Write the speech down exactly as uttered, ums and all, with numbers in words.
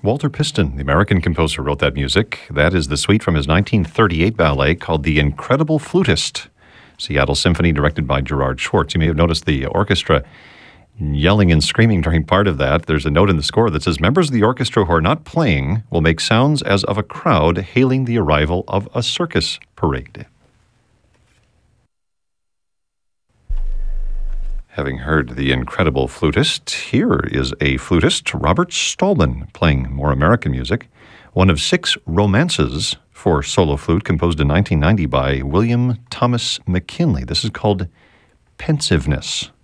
Walter Piston, the American composer, wrote that music. That is the suite from his nineteen thirty-eight ballet called The Incredible Flutist. Seattle Symphony, directed by Gerard Schwartz. You may have noticed the orchestra yelling and screaming during part of that. There's a note in the score that says, members of the orchestra who are not playing will make sounds as of a crowd hailing the arrival of a circus parade. Having heard The Incredible Flutist, here is a flutist, Robert Stallman, playing more American music. One of six romances for solo flute composed in nineteen ninety by William Thomas McKinley. This is called Pensiveness.